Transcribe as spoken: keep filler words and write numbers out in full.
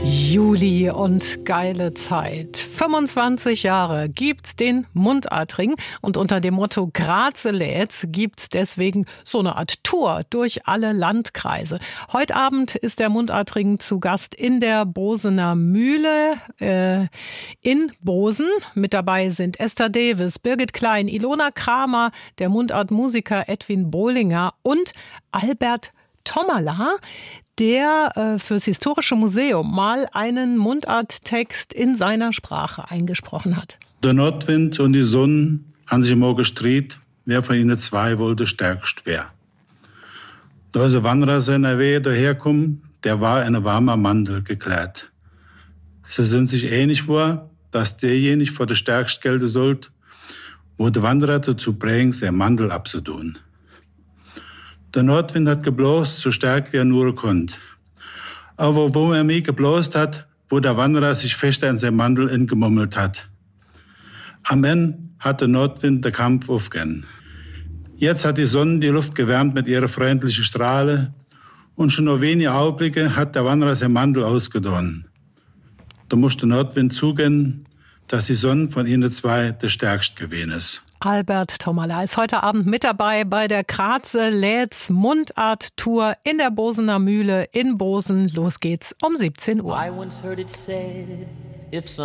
Juli und geile Zeit. fünfundzwanzig Jahre gibt's den Mundartring und unter dem Motto Graze lädt's gibt's deswegen so eine Art Tour durch alle Landkreise. Heute Abend ist der Mundartring zu Gast in der Bosener Mühle äh, in Bosen. Mit dabei sind Esther Davis, Birgit Klein, Ilona Kramer, der Mundartmusiker Edwin Bohlinger und Albert Tomala, der äh, fürs Historische Museum mal einen Mundarttext in seiner Sprache eingesprochen hat. Der Nordwind und die Sonne haben sich immer gestritten, wer von ihnen zwei wohl der stärkst wär. Da ist ein Wanderer seiner Wehe daherkommen, der war in eine warme Mandel gekleidet. Sie sind sich einig war, dass derjenige vor der stärkst gelten sollte, wo der Wanderer dazu bringt, sein Mandel abzutun. Der Nordwind hat geblost, so stark wie er nur konnte. Aber wo er mich geblost hat, wo der Wanderer sich fest an sein Mandel ingemummelt hat. Am Ende hat der Nordwind den Kampf aufgegeben. Jetzt hat die Sonne die Luft gewärmt mit ihrer freundlichen Strahle und schon nur wenige Augenblicke hat der Wanderer sein Mandel ausgedonnen. Da musste der Nordwind zugeben, dass die Sonne von ihnen zwei der stärkste gewesen ist. Albert Tomala ist heute Abend mit dabei bei der Graze lädt's Mundart-Tour in der Bosener Mühle in Bosen. Los geht's um siebzehn Uhr.